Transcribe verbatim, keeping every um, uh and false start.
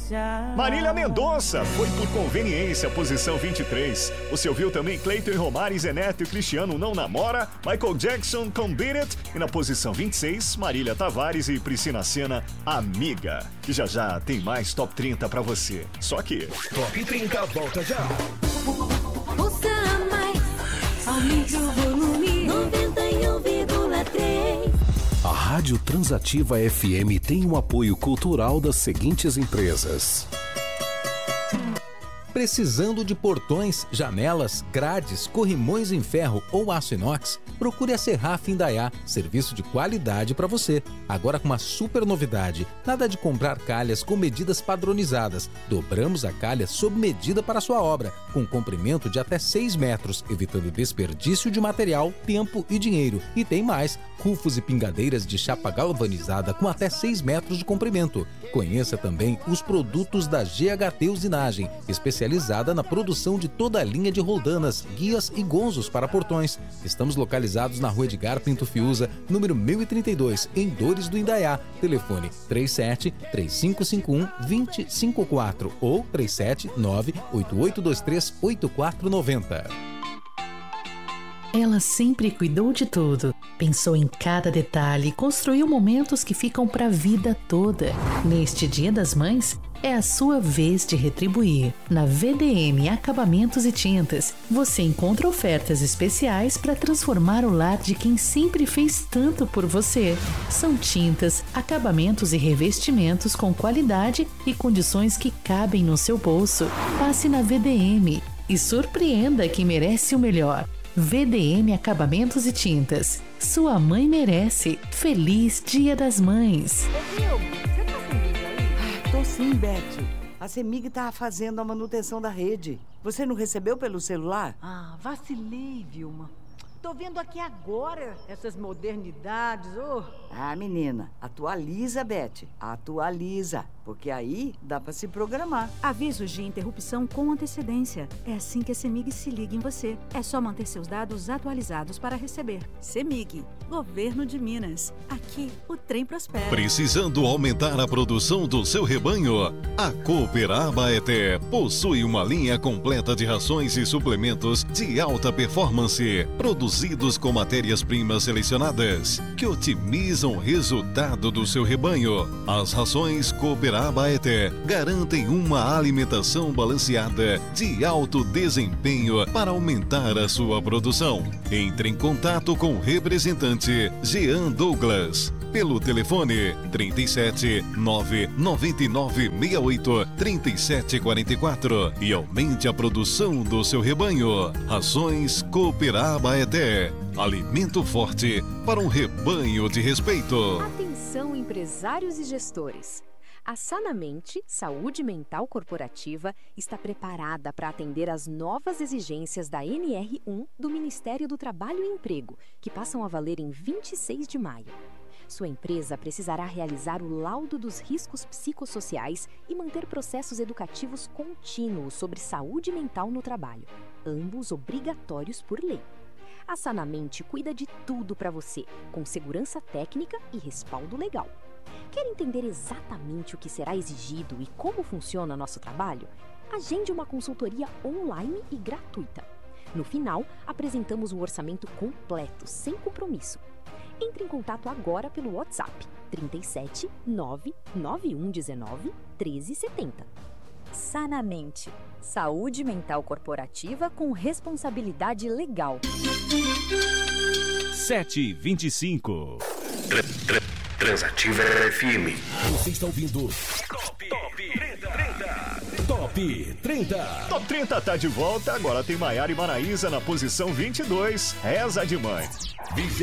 Marília Mendonça foi por conveniência, posição vinte e três. Você ouviu também Cleiton e Romário, Zé Neto e Cristiano Não Namora, Michael Jackson com Beat It, e na posição vinte e seis, Marília Tavares e Priscila Senna, Amiga. E já já tem mais Top trinta pra você. Só que... Top trinta volta já. Ouça mais, aumente o volume, noventa e um vírgula três. A Rádio Transativa F M tem o apoio cultural das seguintes empresas. Precisando de portões, janelas, grades, corrimões em ferro ou aço inox? Procure a Serraf Indaiá, serviço de qualidade para você. Agora com uma super novidade, nada de comprar calhas com medidas padronizadas. Dobramos a calha sob medida para a sua obra, com comprimento de até seis metros, evitando desperdício de material, tempo e dinheiro. E tem mais, rufos e pingadeiras de chapa galvanizada com até seis metros de comprimento. Conheça também os produtos da G H T Usinagem, especializada na produção de toda a linha de roldanas, guias e gonzos para portões. Estamos localizados na Rua Edgar Pinto Fiuza, número mil e trinta e dois, em Dores do Indaiá. Telefone três sete três cinco cinco um dois zero cinco quatro ou três sete nove oito oito dois três oito quatro nove zero. Ela sempre cuidou de tudo, pensou em cada detalhe e construiu momentos que ficam para a vida toda. Neste Dia das Mães, é a sua vez de retribuir. Na V D M Acabamentos e Tintas, você encontra ofertas especiais para transformar o lar de quem sempre fez tanto por você. São tintas, acabamentos e revestimentos com qualidade e condições que cabem no seu bolso. Passe na V D M e surpreenda quem merece o melhor. V D M Acabamentos e Tintas. Sua mãe merece. Feliz Dia das Mães. Ô, Vil, você tá sem vídeo aí? Ah, tô sim, Beth. A CEMIG tá fazendo a manutenção da rede. Você não recebeu pelo celular? Ah, vacilei, Vilma. Tô vendo aqui agora essas modernidades, ô. Oh. Ah, menina, atualiza, Beth. Atualiza. Porque aí dá pra se programar. Avisos de interrupção com antecedência. É assim que a CEMIG se liga em você. É só manter seus dados atualizados para receber. CEMIG, Governo de Minas. Aqui, o trem prospera. Precisando aumentar a produção do seu rebanho? A Cooperaba-Eté possui uma linha completa de rações e suplementos de alta performance, produzidos com matérias-primas selecionadas, que otimizam o resultado do seu rebanho. As rações Cooperaba Abaeté garantem uma alimentação balanceada de alto desempenho para aumentar a sua produção. Entre em contato com o representante Jean Douglas pelo telefone trinta e sete, nove nove nove seis oito, trinta e sete quarenta e quatro e aumente a produção do seu rebanho. Rações Cooperaba Abaeté. Alimento forte para um rebanho de respeito. Atenção, empresários e gestores. A Sanamente, Saúde Mental Corporativa, está preparada para atender às novas exigências da N R um do Ministério do Trabalho e Emprego, que passam a valer em vinte e seis de maio. Sua empresa precisará realizar o laudo dos riscos psicossociais e manter processos educativos contínuos sobre saúde mental no trabalho, ambos obrigatórios por lei. A Sanamente cuida de tudo para você, com segurança técnica e respaldo legal. Quer entender exatamente o que será exigido e como funciona nosso trabalho? Agende uma consultoria online e gratuita. No final, apresentamos um orçamento completo, sem compromisso. Entre em contato agora pelo WhatsApp trinta e sete, nove nove um um, treze setenta. Sanamente. Saúde mental corporativa com responsabilidade legal. sete e vinte e cinco. Transativa F M. Você está ouvindo Top, Top trinta. Top trinta. Top trinta tá de volta. Agora tem Maiara e Maraísa na posição vinte e dois. Reza de Mãe.